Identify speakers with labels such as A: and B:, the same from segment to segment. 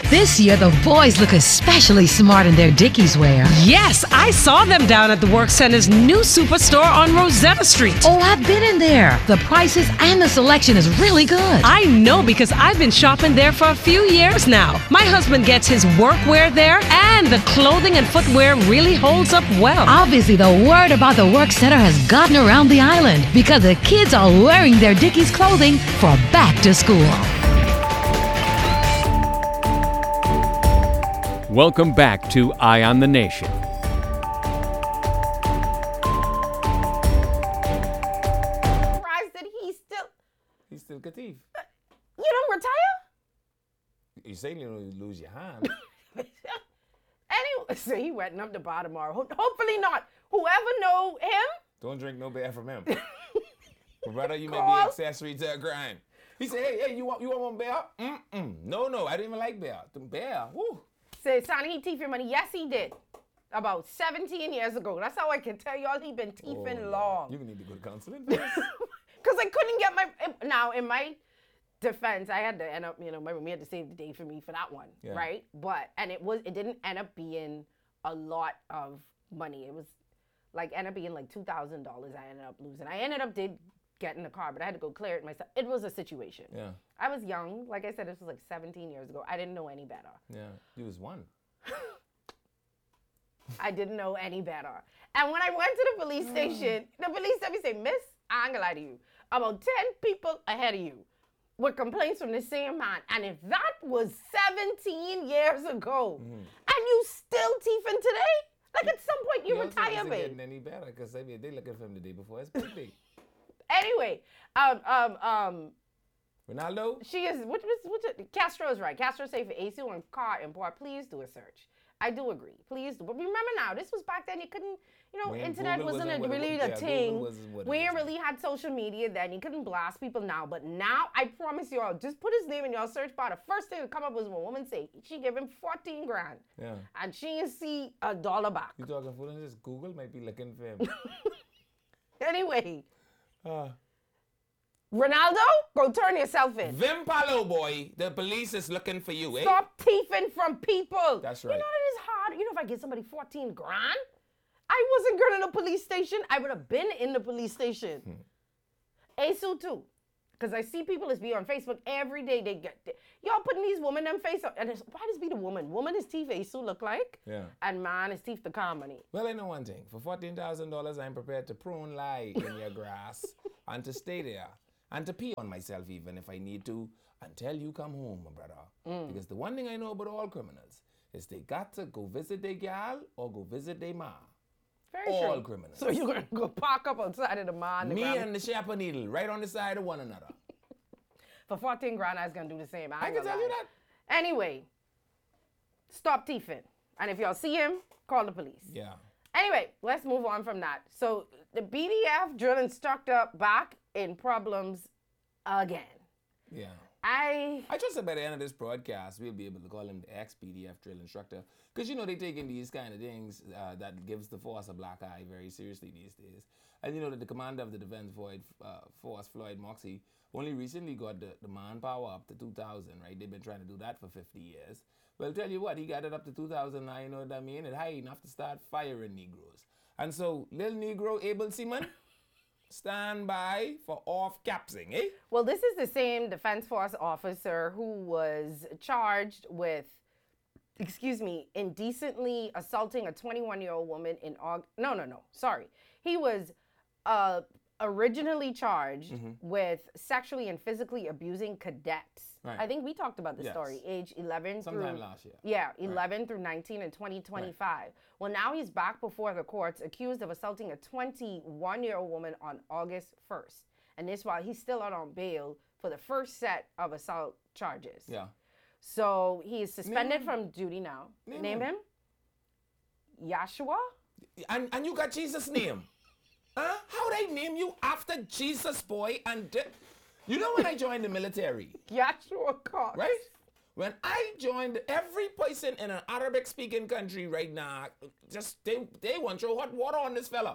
A: This year, the boys look especially smart in their Dickies wear.
B: Yes, I saw them down at the Work Center's new superstore on Rosetta Street.
A: Oh, I've been in there. The prices and the selection is really good.
B: I know because I've been shopping there for a few years now. My husband gets his workwear there, and the clothing and footwear really holds up well.
A: Obviously, the word about the Work Center has gotten around the island because the kids are wearing their Dickies clothing for back to school.
C: Welcome back to Eye on the Nation.
D: Surprised that
E: He's still Katif.
D: you don't retire?
E: You say you don't lose your hand.
D: Anyway, so he wetting up the bar tomorrow. Hopefully not. Whoever know him,
E: Don't drink no beer from him. But brother, you may be
D: Call.
E: accessory to a crime. He said, hey, you want one beer? No, I didn't even like beer. The beer, woo.
D: said, Sonny, he teeth your money. Yes, he did. About 17 years ago. That's how I can tell y'all he been teething long.
E: You need to go to counseling first.
D: Because I couldn't get my... Now, in my defense, I had to end up, my room, he had to save the day for me for that one,
E: Yeah.
D: right? It didn't end up being a lot of money. It was ended up being like $2,000 I ended up losing. I ended up get in the car, but I had to go clear it myself. It was a situation.
E: Yeah.
D: I was young. Like I said, this was like 17 years ago. I didn't know any better.
E: Yeah, you was one.
D: I didn't know any better. And when I went to the police station, the police let me say, Miss, I ain't gonna lie to you. About 10 people ahead of you with complaints from the same man. And if that was 17 years ago, and you still teething today, like at some point you retire,
E: Isn't
D: babe.
E: getting any better because they looking for him the day before his birthday.
D: Anyway,
E: Ronaldo?
D: she is, Castro is right. Castro say for AC and car import, please do a search. I do agree. Please do. But remember now, this was back then. You couldn't,
E: When
D: internet
E: Google
D: wasn't
E: wasn't what it
D: really
E: was.
D: a
E: Yeah,
D: thing.
E: Google wasn't what it
D: We ain't
E: was.
D: really had social media then. You couldn't blast people now. But now, I promise y'all, just put his name in your search bar. The first thing to come up was when a woman say she gave him 14 grand.
E: Yeah.
D: And she didn't see $1 back.
E: You talking fool and just Google might be looking for him.
D: Anyway,
E: uh,
D: Ronaldo, go turn yourself in.
E: Vim Palo, boy, the police is looking for you, eh?
D: Stop thieving from people.
E: That's
D: You
E: right.
D: know it is hard. If I get somebody 14 grand, I wasn't going to the police station. I would have been in the police station. ASU too. Because I see people as be on Facebook every day. Y'all putting these women in face up. And why does be the woman? Woman is teeth ASU look like.
E: Yeah.
D: And man is teeth the comedy.
E: Well, I know one thing. For $14,000, I'm prepared to prone lie in your grass and to stay there and to pee on myself even if I need to until you come home, my brother. Because the one thing I know about all criminals is they got to go visit their gal or go visit their ma.
D: Very
E: All
D: true.
E: criminals.
D: So you're going to go park up outside of the man.
E: Me and the Sharper Needle right on the side of one another.
D: For 14 grand, I was going to do the same.
E: I
D: ain't
E: can
D: gonna
E: tell you
D: lie.
E: that.
D: Anyway, stop thieving. And if y'all see him, call the police.
E: Yeah.
D: Anyway, let's move on from that. So the BDF drill instructor back in problems again.
E: Yeah.
D: I
E: trust that by the end of this broadcast, we'll be able to call him the ex-PDF drill instructor. Because, they taking these kind of things that gives the force a black eye very seriously these days. And that the commander of the Defense Force, Floyd Moxie, only recently got the manpower up to 2,000, right? They've been trying to do that for 50 years. Well, tell you what, he got it up to 2,009, you know what I mean? It's high enough to start firing Negroes. And so, little Negro Abel Seaman, stand by for off-capsing, eh?
D: well, this is the same Defense Force officer who was charged with, indecently assaulting a 21-year-old woman in August. No, sorry. He was originally charged with sexually and physically abusing cadets.
E: Right.
D: I think we talked about this
E: Yes.
D: story, age 11
E: Sometime
D: through...
E: last year.
D: Yeah, 11 through 19 in 2025. Well, now he's back before the courts accused of assaulting a 21-year-old woman on August 1st. And this while he's still out on bail for the first set of assault charges.
E: Yeah.
D: So he is suspended
E: Name
D: from duty now.
E: Name
D: him? Yashua?
E: And you got Jesus' name. Huh? How they name you after Jesus, boy? And when I joined the military,
D: Yashua Cox.
E: right? When I joined, every person in an Arabic-speaking country right now, just they want to throw hot water on this fella.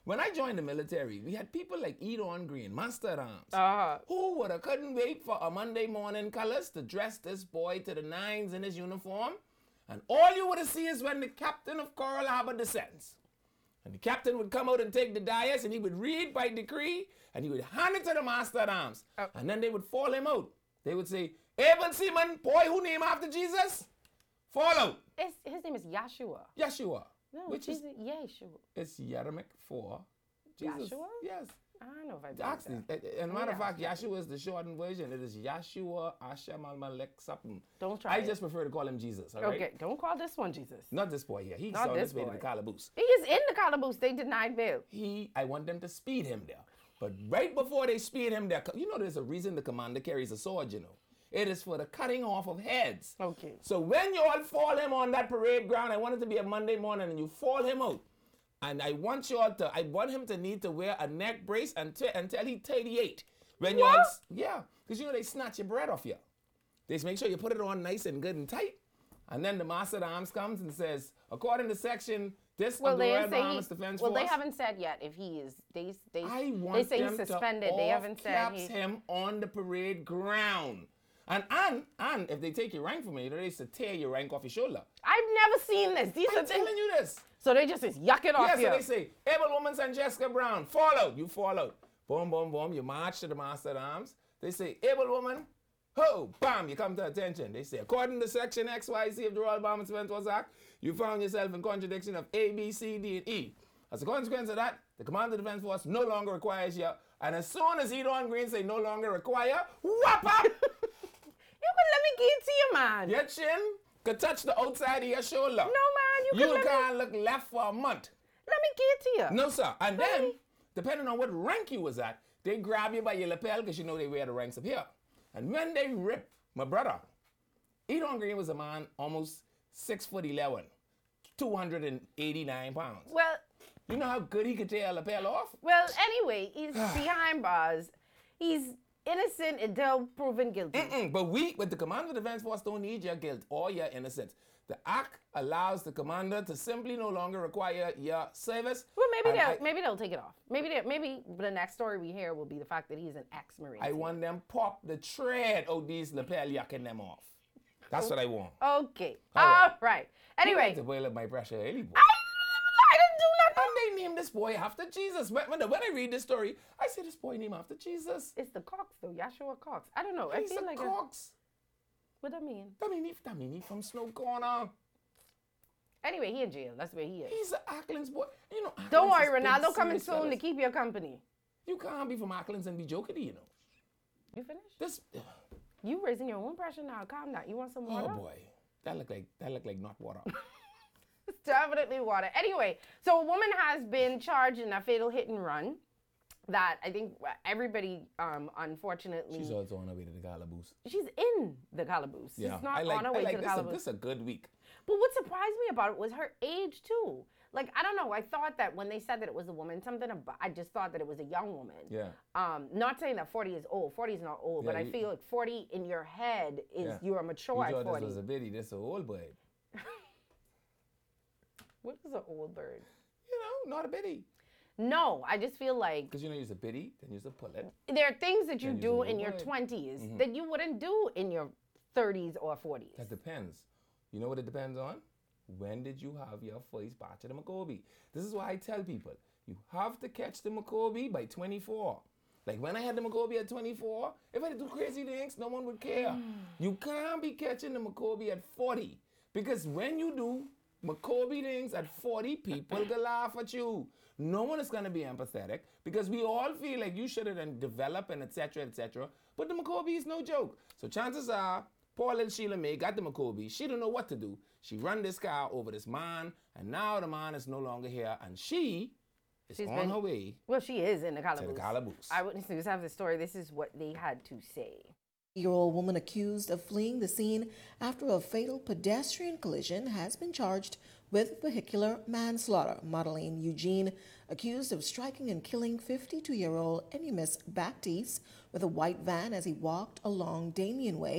E: When I joined the military, we had people like Edon Green, Master at Arms, who would have couldn't wait for a Monday morning colors to dress this boy to the nines in his uniform. And all you would have seen is when the captain of Coral Harbor descends. And the captain would come out and take the dais, and he would read by decree, and he would hand it to the Master at Arms. And then they would fall him out. They would say, Able Seaman, boy who named after Jesus, fall out.
D: His name is Yeshua.
E: Yeshua.
D: No,
E: which is
D: Yeshua.
E: It's Yeremic for Jesus.
D: Yeshua?
E: Yes.
D: I don't know if I believe
E: Actually,
D: that.
E: as a matter of fact, Yeshua is the shortened version. It is Yeshua Hashem al-Malek something.
D: Don't try
E: I
D: it.
E: just prefer to call him Jesus, all right?
D: Okay, don't call this one Jesus.
E: Not this boy here. He's
D: Not
E: on
D: this
E: his way to
D: boy.
E: the calaboose.
D: He is in the calaboose. They denied bail.
E: I want them to speed him there. But right before they speed him there, you know there's a reason the commander carries a sword, you know. It is for the cutting off of heads.
D: Okay.
E: So when you all fall him on that parade ground, I want it to be a Monday morning, and you fall him out. And I want him to need to wear a neck brace until he 38. When
D: What?
E: yeah, because you know they snatch your bread off you. They just make sure you put it on nice and good and tight. And then the Master at Arms comes and says, according to section this of the Royal Bahamas Defense Force.
D: Well, they haven't said yet if he is. They
E: I want
D: they say
E: them
D: he's suspended.
E: to
D: They haven't said
E: off-caps him on the parade ground. And if they take your rank from you, they say tear your rank off your shoulder.
D: I've never seen this. These
E: I'm
D: are things.
E: telling you this.
D: So they just is yuck it off
E: Yes,
D: you.
E: so they say, Able Woman St. Jessica Brown, fall out. You fall out. Boom, boom, boom. You march to the Master at Arms. They say, Able Woman, ho, bam, you come to attention. They say, according to section XYZ of the Royal Bahamas Defense Force Act, you found yourself in contradiction of A, B, C, D, and E. As a consequence of that, the Commander of the Defense Force no longer requires you. And as soon as Edon Green say no longer require, whop up!
D: You could let me get to you, man.
E: Your chin could touch the outside of your shoulder.
D: No, man. You could
E: can't look left for a month.
D: let me get to you.
E: No, sir. And then, depending on what rank you was at, they grab you by your lapel because you know they wear the ranks up here. And when they rip my brother, Edon Green was a man almost 6'11", 289 pounds.
D: Well,
E: You know how good he could tear a lapel off?
D: well. Anyway, he's behind bars. He's innocent until proven guilty.
E: But the Commander of the Defense Force don't need your guilt or your innocence. The act allows the commander to simply no longer require your service.
D: Well, maybe they'll take it off. Maybe the next story we hear will be the fact that he's an ex-Marine.
E: I want them pop the thread out these lapel yucking them off. That's what I want.
D: Okay.
E: All
D: right.
E: You
D: Anyway,
E: need to boil up my pressure, Ellie boy.
D: I didn't do nothing.
E: And they named this boy after Jesus. When I read this story, I say this boy named after Jesus.
D: It's the Cox though, Yeshua Cox. I don't know.
E: He's
D: I feel
E: a
D: like
E: Cox.
D: what I mean.
E: That mean he from Snow Corner.
D: Anyway, he in jail. That's where he is.
E: He's an Acklands boy. You know.
D: Don't
E: Acklands
D: worry,
E: is big,
D: Ronaldo coming
E: serious
D: soon to
E: fellas.
D: keep your company.
E: You can't be from Acklands and be joking, you know.
D: You finished?
E: This.
D: You raising your own pressure now. Calm down. You want some water?
E: Oh boy, that look like not water.
D: It's definitely water. Anyway, so a woman has been charged in a fatal hit and run that I think everybody, unfortunately,
E: She's also on her way to the calaboose.
D: she's in the calaboose.
E: Yeah,
D: She's not on her way to the calaboose.
E: This is a good week.
D: But what surprised me about it was her age too. Like, I don't know. I thought that when they said that it was a woman, I just thought that it was a young woman.
E: Yeah.
D: Not saying that 40 is old. 40 is not old,
E: Yeah,
D: but I feel like 40 in your head is you're mature
E: You
D: at
E: thought
D: 40.
E: this was a biddy. This an old boy.
D: What is an old bird?
E: You know, not a biddy.
D: No, I just feel like
E: Because you know, you're a biddy, then you're a pullet.
D: there are things that you
E: Then
D: do
E: you're
D: in your
E: old.
D: 20s that you wouldn't do in your 30s or 40s.
E: That depends. You know what it depends on? When did you have your first batch of the Maccoby? This is why I tell people, you have to catch the Maccoby by 24. Like when I had the Maccoby at 24, if I do crazy things, no one would care. You can't be catching the Maccoby at 40. Because when you do Maccoby things at 40, people will laugh at you. No one is going to be empathetic because we all feel like you should have then developed and etc. etc. But the Maccoby is no joke. So chances are, poor little Sheila May got the Maccoby. She don't know what to do. She run this car over this man, and now the man is no longer here, and she is on her way
D: Well, she is in the
E: to
D: calaboose.
E: the calaboose.
D: Eyewitness News have the story. This is what they had to say.
F: Year-old woman accused of fleeing the scene after a fatal pedestrian collision has been charged with vehicular manslaughter. Madeleine Eugene accused of striking and killing 52-year-old Enumis Baptiste with a white van as he walked along Damien Way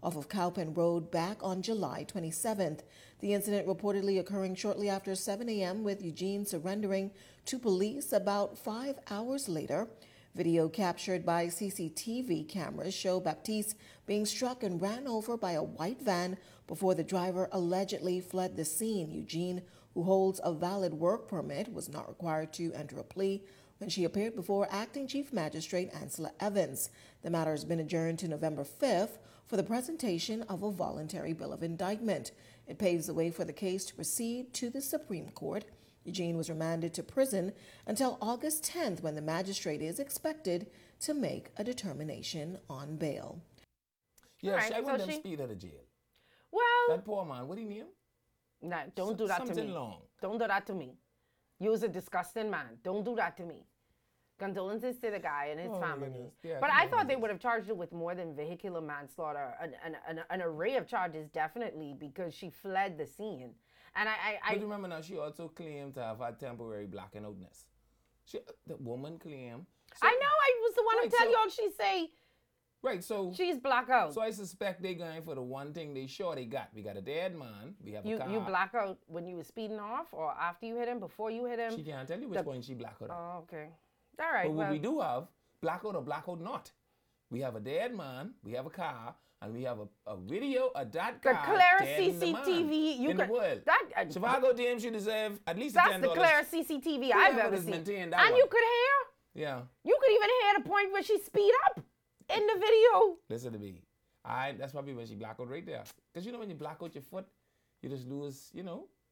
F: off of Cowpen Road back on July 27th. The incident reportedly occurring shortly after 7 a.m. with Eugene surrendering to police about 5 hours later. Video captured by CCTV cameras show Baptiste being struck and ran over by a white van before the driver allegedly fled the scene. Eugene, who holds a valid work permit, was not required to enter a plea when she appeared before Acting Chief Magistrate Ansela Evans. The matter has been adjourned to November 5th for the presentation of a voluntary bill of indictment. It paves the way for the case to proceed to the Supreme Court. Eugene was remanded to prison until August 10th, when the magistrate is expected to make a determination on bail.
E: Yeah,
D: Right,
E: I want
D: so
E: them
D: she-
E: speed out of jail.
D: Well,
E: That poor man, what do you name?
D: nah, don't do that to
E: Something
D: me.
E: long.
D: Don't do that to me. You's a disgusting man. Don't do that to me. Condolences to the guy and his
E: Oh, my
D: family.
E: goodness. Yeah,
D: But I thought they
E: condolences.
D: would have charged her with more than vehicular manslaughter, an array of charges, definitely, because she fled the scene. And
E: But remember now, she also claimed to have had temporary blacking outness. The woman claimed.
D: I know I was the one
E: Right,
D: to tell
E: so-
D: y'all she say
E: Right, so
D: she's blackout.
E: so I suspect they going for the one thing they sure they got. We got a dead man. We have a
D: You
E: car.
D: blackout when you were speeding off, or after you hit him, before you hit him?
E: She can't tell you which point she blackout.
D: Oh, okay. All right.
E: But what
D: well,
E: we do have, blackout or blackout not. We have a dead man, we have a car, and we have a video of that
D: the
E: car
D: clearest
E: dead in the man
D: CCTV you
E: in
D: could.
E: the world.
D: That
E: Chicago James should deserve at least
D: that's
E: $10.
D: the clearest CCTV I've ever
E: has
D: seen.
E: maintained that
D: And
E: one.
D: you could hear.
E: Yeah,
D: You could even hear the point where she speed up in the video.
E: listen to me. That's probably when she black out right there. Because you know when you black out your foot, you just lose, you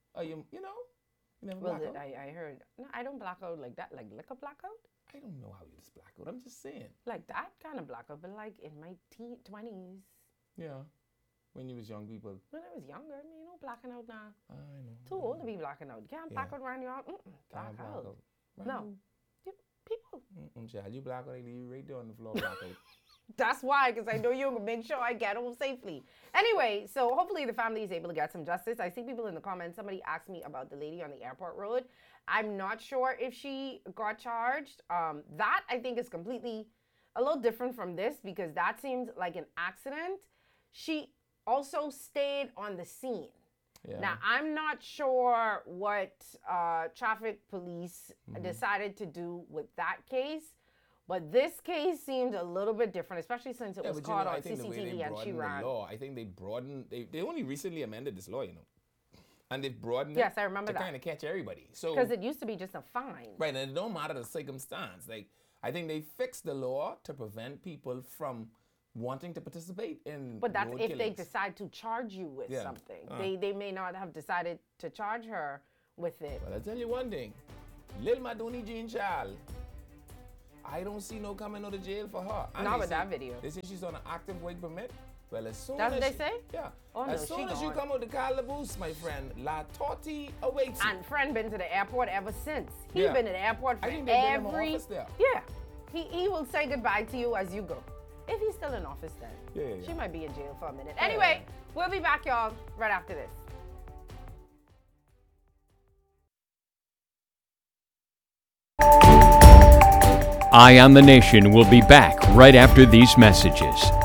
E: never
D: Well,
E: black out.
D: I heard. No, I don't black out like that. Like liquor blackout?
E: I don't know how you just black out. I'm just saying.
D: Like that kind of blackout, but like in my 20s.
E: Yeah. When you was young people.
D: When I was younger, I mean, you know, blacking out now.
E: I know.
D: Too old to be blacking out. You can't black
E: Yeah.
D: out around your house. Black
E: Can't black
D: out.
E: out. Right
D: No.
E: now.
D: People.
E: Child, you black out, I leave you right there on the floor black out.
D: That's why, because I know you're going to make sure I get home safely. Anyway, so hopefully the family is able to get some justice. I see people in the comments. Somebody asked me about the lady on the airport road. I'm not sure if she got charged. That, I think, is completely a little different from this, because that seems like an accident. She also stayed on the scene.
E: Yeah.
D: Now, I'm not sure what traffic police decided to do with that case, but this case seemed a little bit different, especially since it was
E: but
D: caught
E: I
D: on
E: think the way they
D: CCTV and she
E: broadened
D: ran.
E: the law, I think they broadened, they only recently amended this law, and they've broadened
D: Yes,
E: it
D: I remember
E: to
D: that.
E: kind of catch everybody. So
D: Because it used to be just a fine.
E: right, and it don't matter the circumstance. Like I think they fixed the law to prevent people from wanting to participate in.
D: But that's
E: road
D: if they
E: killings.
D: decide to charge you with
E: Yeah.
D: something. They may not have decided to charge her with it.
E: But I'll tell you one thing, Lil Madoni Jean Charles, I don't see no coming out of jail for her. And
D: Not
E: they
D: with
E: say-
D: that video.
E: They say she's on an active work permit. Well, as soon
D: That's
E: as
D: what they
E: she-
D: say?
E: Yeah.
D: Oh, no,
E: as
D: she
E: soon as you
D: gone.
E: come out the calaboose, my friend, La Torti awaits you.
D: And friend been to the airport ever since. He's
E: Yeah.
D: been to the airport for
E: I think they've been in my
D: every.
E: office there.
D: Yeah. He will say goodbye to you as you go. If he's still in office then.
E: Yeah.
D: She might be in jail for a minute. Anyway, we'll be back, y'all, right after this.
C: Eye on the Nation will be back right after these messages.